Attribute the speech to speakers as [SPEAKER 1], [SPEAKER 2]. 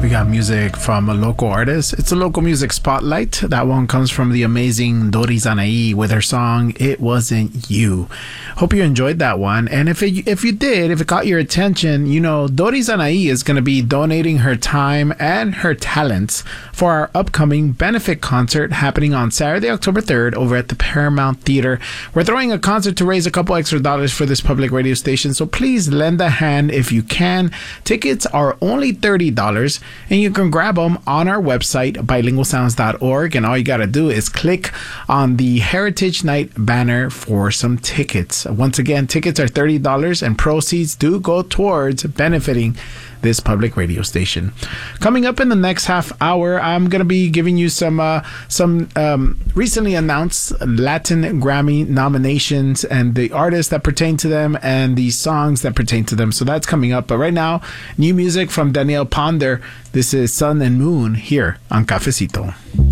[SPEAKER 1] We got music from a local artist. It's a local music spotlight. That one comes from the amazing Dori Zanai with her song "It Wasn't You." Hope you enjoyed that one. And if it caught your attention, you know, Dori Zanai is going to be donating her time and her talents for our upcoming benefit concert happening on Saturday, October 3rd over at the Paramount Theater. We're throwing a concert to raise a couple extra dollars for this public radio station, so please lend a hand if you can. Tickets are only $30, and you can grab them on our website, bilingualsounds.org, and all you got to do is click on the Heritage Night banner for some tickets. Once again, tickets are $30, and proceeds do go towards benefiting this public radio station. Coming up in the next half hour, I'm going to be giving you some recently announced Latin Grammy nominations and the artists that pertain to them and the songs that pertain to them. So that's coming up. But right now, new music from Danielle Ponder. This is Sun and Moon here on Cafecito.